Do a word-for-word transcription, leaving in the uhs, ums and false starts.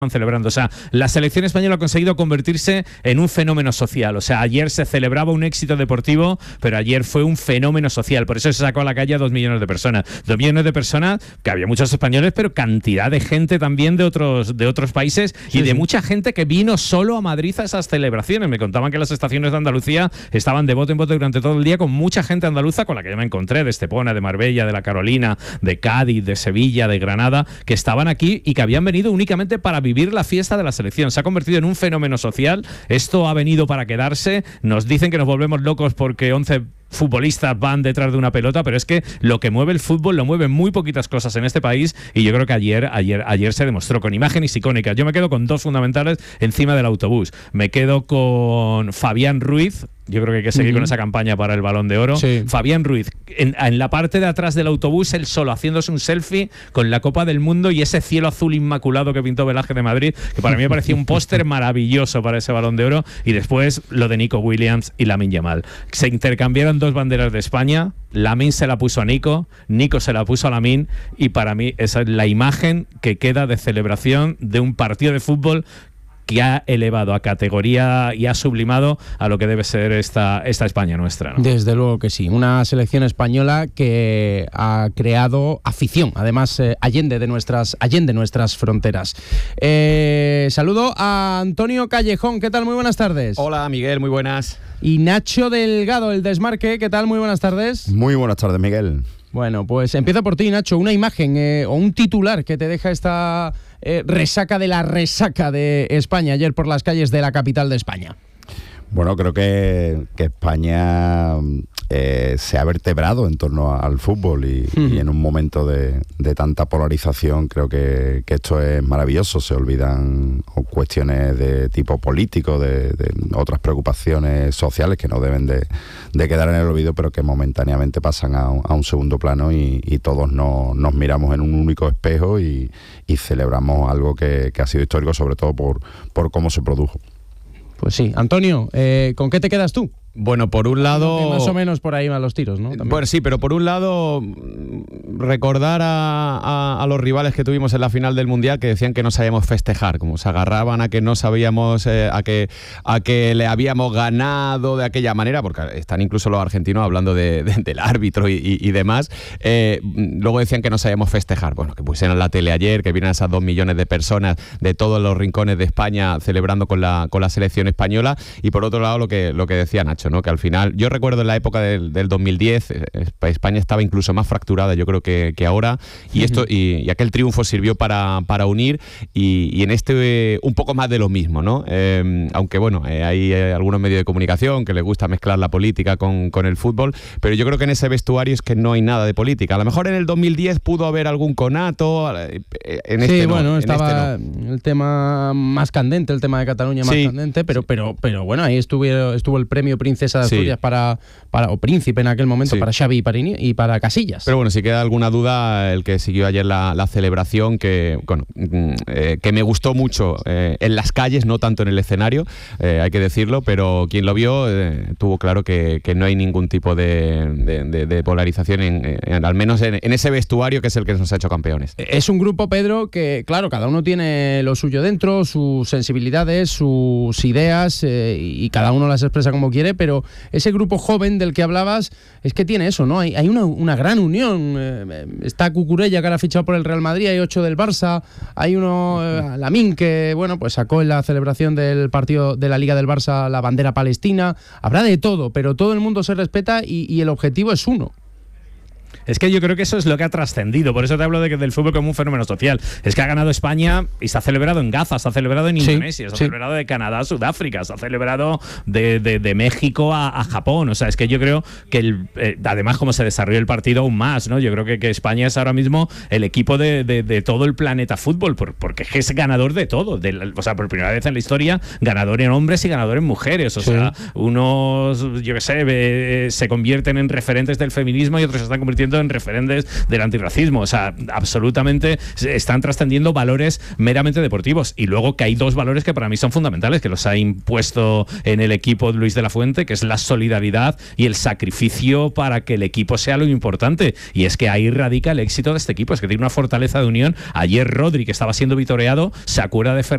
celebrando. O sea, la selección española ha conseguido convertirse en un fenómeno social. O sea, ayer se celebraba un éxito deportivo, pero ayer fue un fenómeno social. Por eso se sacó a la calle a dos millones de personas. Dos millones de personas, que había muchos españoles, pero cantidad de gente también de otros, de otros países y sí, de sí. mucha gente que vino solo a Madrid a esas celebraciones. Me contaban que las estaciones de Andalucía estaban de bote en bote durante todo el día con mucha gente andaluza con la que yo me encontré, de Estepona, de Marbella, de La Carolina, de Cádiz, de Sevilla, de Granada, que estaban aquí y que habían venido únicamente para vivir vivir la fiesta de la selección. Se ha convertido en un fenómeno social. Esto ha venido para quedarse. Nos dicen que nos volvemos locos porque once futbolistas van detrás de una pelota, pero es que lo que mueve el fútbol lo mueven muy poquitas cosas en este país y yo creo que ayer, ayer, ayer se demostró con imágenes icónicas. Yo me quedo con dos fundamentales encima del autobús. Me quedo con Fabián Ruiz. Yo creo que hay que seguir uh-huh. con esa campaña para el Balón de Oro. Sí. Fabián Ruiz, en, en la parte de atrás del autobús, él solo haciéndose un selfie con la Copa del Mundo y ese cielo azul inmaculado que pintó Velázquez de Madrid, que para mí me parecía un póster maravilloso para ese Balón de Oro. Y después lo de Nico Williams y Lamine Yamal. Se intercambiaron dos banderas de España. Lamine se la puso a Nico, Nico se la puso a Lamine y para mí esa es la imagen que queda de celebración de un partido de fútbol que ha elevado a categoría y ha sublimado a lo que debe ser esta, esta España nuestra, ¿no? Desde luego que sí, una selección española que ha creado afición, además eh, allende de nuestras allende nuestras fronteras. Eh, saludo a Antonio Callejón, ¿qué tal? Muy buenas tardes. Hola Miguel, muy buenas. Y Nacho Delgado, el Desmarque, ¿qué tal? Muy buenas tardes. Muy buenas tardes, Miguel. Bueno, pues empiezo por ti, Nacho. Una imagen eh, o un titular que te deja esta eh, resaca de la resaca de España ayer por las calles de la capital de España. Bueno, creo que, que España eh, se ha vertebrado en torno al fútbol y, uh-huh. y en un momento de, de tanta polarización creo que, que esto es maravilloso. Se olvidan cuestiones de tipo político, de, de otras preocupaciones sociales que no deben de, de quedar en el olvido, pero que momentáneamente pasan a un, a un segundo plano y, y todos no, nos miramos en un único espejo y, y celebramos algo que, que ha sido histórico, sobre todo por, por cómo se produjo. Pues sí. Antonio, eh, ¿con qué te quedas tú? Bueno, por un lado... Que más o menos por ahí van los tiros, ¿no? También. Bueno, sí, pero por un lado, recordar a, a, a los rivales que tuvimos en la final del Mundial que decían que no sabíamos festejar, como se agarraban a que no sabíamos, eh, a, que, a que le habíamos ganado de aquella manera, porque están incluso los argentinos hablando de, de, del árbitro y, y, y demás. Eh, luego decían que no sabíamos festejar. Bueno, que pusieron la tele ayer, que vieron esas dos millones de personas de todos los rincones de España celebrando con la, con la selección española. Y por otro lado, lo que, lo que decía Nacho, ¿no? Que al final, yo recuerdo en la época del, del dos mil diez, España estaba incluso más fracturada, yo creo que, que ahora, y esto y, y aquel triunfo sirvió para, para unir y, y en este eh, un poco más de lo mismo, ¿no? Eh, aunque bueno, eh, hay eh, algunos medios de comunicación que les gusta mezclar la política con, con el fútbol, pero yo creo que en ese vestuario es que no hay nada de política. A lo mejor en el dos mil diez pudo haber algún conato, eh, en este sí, no, bueno, en estaba este no. el tema más candente, el tema de Cataluña más sí. candente, pero, pero, pero bueno, ahí estuvo, estuvo el premio Princesa de Asturias sí. para, para, o Príncipe en aquel momento, sí. para Xavi y para, y para Casillas. Pero bueno, si queda alguna duda, el que siguió ayer la, la celebración, que bueno, eh, que me gustó mucho eh, en las calles, no tanto en el escenario, eh, hay que decirlo, pero quien lo vio eh, tuvo claro que, que no hay ningún tipo de, de, de, de polarización, en, en, al menos en, en ese vestuario que es el que nos ha hecho campeones. Es un grupo, Pedro, que claro, cada uno tiene lo suyo dentro, sus sensibilidades, sus ideas, eh, y cada uno las expresa como quiere, pero ese grupo joven del que hablabas es que tiene eso, ¿no? Hay, hay una, una gran unión. Eh, está Cucurella, que ahora ha fichado por el Real Madrid, hay ocho del Barça, hay uno, eh, Lamine, que bueno, pues sacó en la celebración del partido de la Liga del Barça la bandera palestina. Habrá de todo, pero todo el mundo se respeta y, y el objetivo es uno. Es que yo creo que eso es lo que ha trascendido. Por eso te hablo de que del fútbol como un fenómeno social. Es que ha ganado España y se ha celebrado en Gaza, se ha celebrado en Indonesia, sí, se ha sí. celebrado de Canadá a Sudáfrica, se ha celebrado de, de, de México a, a Japón. O sea, es que yo creo que el, eh, además como se desarrolló el partido aún más, ¿no? Yo creo que, que España es ahora mismo el equipo de, de, de todo el planeta fútbol, por, porque es ganador de todo. De, o sea, por primera vez en la historia, ganador en hombres y ganador en mujeres. O sí. sea, unos, yo qué sé, eh, se convierten en referentes del feminismo y otros se están convirtiendo convirtiendo en referentes del antirracismo. O sea, absolutamente están trascendiendo valores meramente deportivos. Y luego que hay dos valores que para mí son fundamentales, que los ha impuesto en el equipo Luis de la Fuente, que es la solidaridad y el sacrificio para que el equipo sea lo importante. Y es que ahí radica el éxito de este equipo, es que tiene una fortaleza de unión. Ayer Rodri, que estaba siendo vitoreado, se acuerda de Ferran